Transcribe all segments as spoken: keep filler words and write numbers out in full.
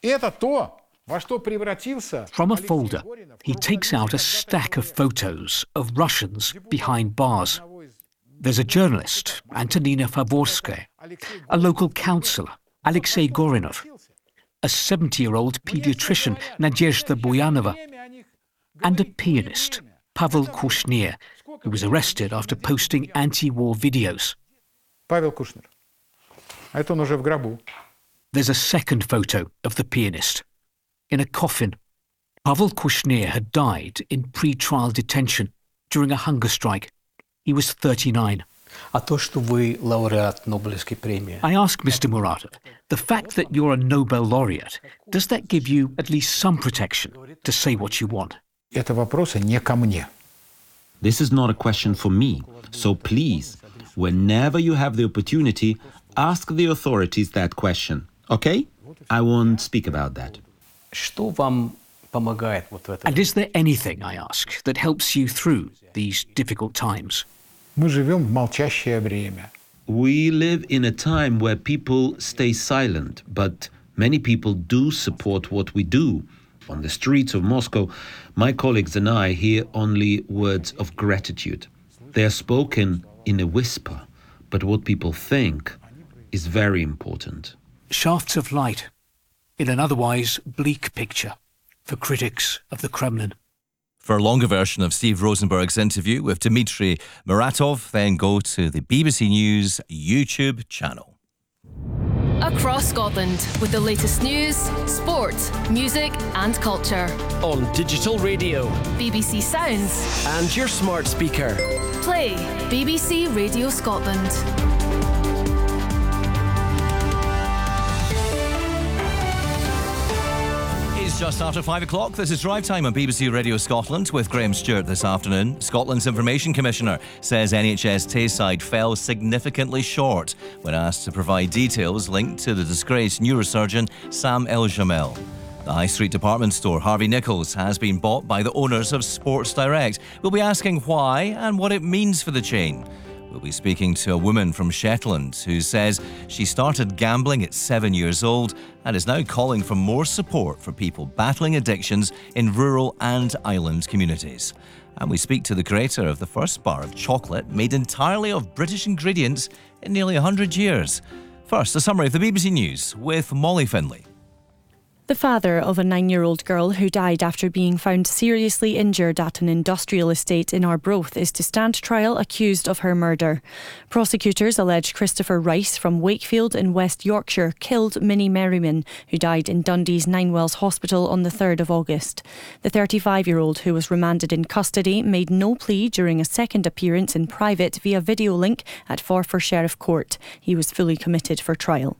From a folder, he takes out a stack of photos of Russians behind bars. There's a journalist, Antonina Favorskaya, a local councillor, Alexei Gorinov, a seventy-year-old paediatrician, Nadezhda Buyanova, and a pianist, Pavel Kushner, who was arrested after posting anti-war videos. Pavel Kushner. Это он уже в гробу. There's a second photo of the pianist. In a coffin. Pavel Kushner had died in pre-trial detention during a hunger strike. He was thirty-nine. А то, что вы лауреат Нобелевской премии. I asked Mister Muratov, the fact that you're a Nobel laureate, does that give you at least some protection to say what you want? Это вопросы не ко мне. This is not a question for me, so please, whenever you have the opportunity, ask the authorities that question, okay? I won't speak about that. Что вам помогает вот в этом? And is there anything, I ask, that helps you through these difficult times? Мы живем в молчащее время. We live in a time where people stay silent, but many people do support what we do. On the streets of Moscow, my colleagues and I hear only words of gratitude. They are spoken in a whisper, but what people think is very important. Shafts of light in an otherwise bleak picture for critics of the Kremlin. For a longer version of Steve Rosenberg's interview with Dmitry Muratov, then go to the B B C News YouTube channel. Across Scotland with the latest news, sport, music and culture. On digital radio, B B C Sounds and your smart speaker. Play B B C Radio Scotland. It's just after five o'clock. This is Drive Time on B B C Radio Scotland with Graham Stewart this afternoon. Scotland's Information Commissioner says N H S Tayside fell significantly short when asked to provide details linked to the disgraced neurosurgeon Sam El-Jamel. The High Street department store Harvey Nichols has been bought by the owners of Sports Direct. We'll be asking why and what it means for the chain. We'll be speaking to a woman from Shetland who says she started gambling at seven years old and is now calling for more support for people battling addictions in rural and island communities. And we speak to the creator of the first bar of chocolate made entirely of British ingredients in nearly one hundred years. First, a summary of the B B C News with Molly Finlay. The father of a nine-year-old girl who died after being found seriously injured at an industrial estate in Arbroath is to stand trial accused of her murder. Prosecutors allege Christopher Rice from Wakefield in West Yorkshire killed Minnie Merriman, who died in Dundee's Ninewells Hospital on the third of August. The thirty-five-year-old, who was remanded in custody, made no plea during a second appearance in private via video link at Forfar Sheriff Court. He was fully committed for trial.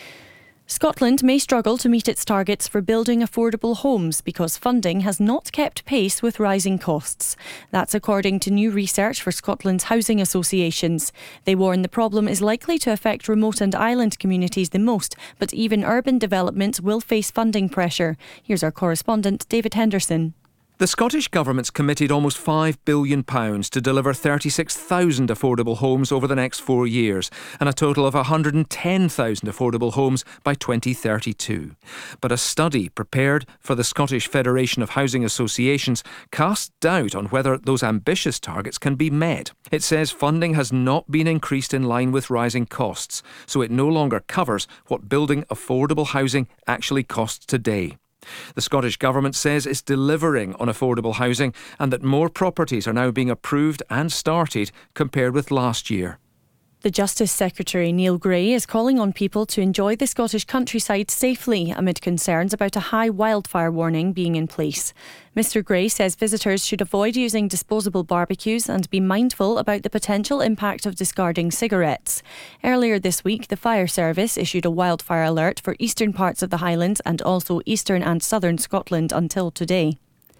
Scotland may struggle to meet its targets for building affordable homes because funding has not kept pace with rising costs. That's according to new research for Scotland's housing associations. They warn the problem is likely to affect remote and island communities the most, but even urban developments will face funding pressure. Here's our correspondent, David Henderson. The Scottish Government's committed almost five billion pounds to deliver thirty-six thousand affordable homes over the next four years and a total of one hundred ten thousand affordable homes by twenty thirty-two. But a study prepared for the Scottish Federation of Housing Associations casts doubt on whether those ambitious targets can be met. It says funding has not been increased in line with rising costs, so it no longer covers what building affordable housing actually costs today. The Scottish Government says it's delivering on affordable housing and that more properties are now being approved and started compared with last year. The Justice Secretary Neil Gray is calling on people to enjoy the Scottish countryside safely amid concerns about a high wildfire warning being in place. Mister Gray says visitors should avoid using disposable barbecues and be mindful about the potential impact of discarding cigarettes. Earlier this week, the Fire Service issued a wildfire alert for eastern parts of the Highlands and also eastern and southern Scotland until today.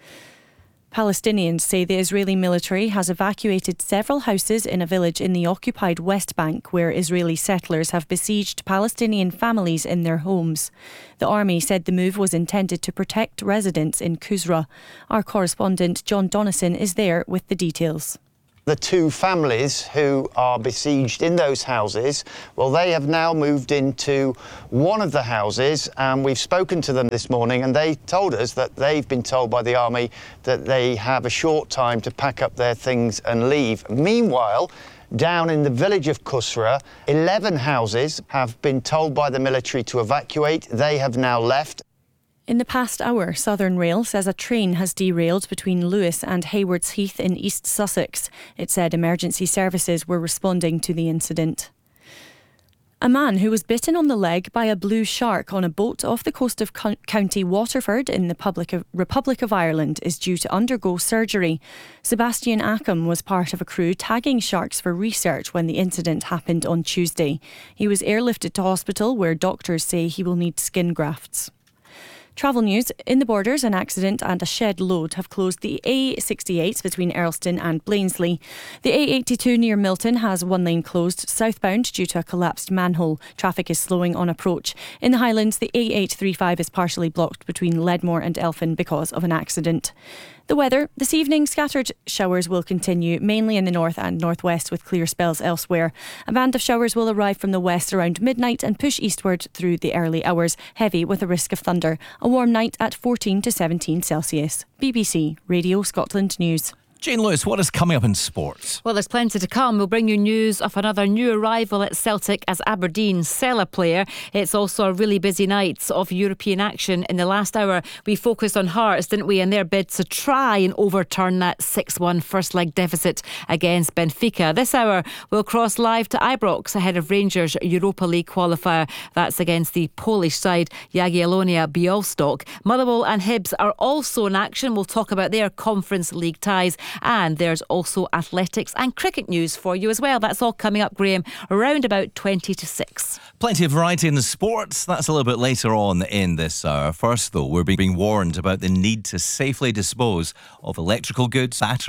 Palestinians say the Israeli military has evacuated several houses in a village in the occupied West Bank where Israeli settlers have besieged Palestinian families in their homes. The army said the move was intended to protect residents in Kusra. Our correspondent John Donison is there with the details. the two families who are besieged in those houses, well, they have now moved into one of the houses, and we've spoken to them this morning, and they told us that they've been told by the army that they have a short time to pack up their things and leave. Meanwhile, down in the village of Kusra, eleven houses have been told by the military to evacuate. They have now left. In the past hour, Southern Rail says a train has derailed between Lewis and Haywards Heath in East Sussex. It said emergency services were responding to the incident. A man who was bitten on the leg by a blue shark on a boat off the coast of Co- County Waterford in the Public of, Republic of Ireland is due to undergo surgery. Sebastian Ackham was part of a crew tagging sharks for research when the incident happened on Tuesday. He was airlifted to hospital where doctors say he will need skin grafts. Travel news. In the Borders, an accident and a shed load have closed the A sixty-eight between Earlston and Blainsley. The A eighty-two near Milton has one lane closed southbound due to a collapsed manhole. Traffic is slowing on approach. In the Highlands, the A eight thirty-five is partially blocked between Ledmore and Elphin because of an accident. The weather. This evening, scattered showers will continue, mainly in the north and northwest with clear spells elsewhere. A band of showers will arrive from the west around midnight and push eastward through the early hours, heavy with a risk of thunder. A warm night at fourteen to seventeen Celsius. B B C Radio Scotland News. Jane Lewis, what is coming up in sports? Well, there's plenty to come. We'll bring you news of another new arrival at Celtic as Aberdeen sell a player. It's also a really busy night of European action. In the last hour, we focused on Hearts, didn't we, and their bid to try and overturn that six one first leg deficit against Benfica. This hour, we'll cross live to Ibrox ahead of Rangers' Europa League qualifier. That's against the Polish side, Jagiellonia Białystok. Motherwell and Hibs are also in action. We'll talk about their Conference League ties. And there's also athletics and cricket news for you as well. That's all coming up, Graham, around about twenty to six. Plenty of variety in the sports. That's a little bit later on in this hour. First, though, we're being warned about the need to safely dispose of electrical goods, batteries,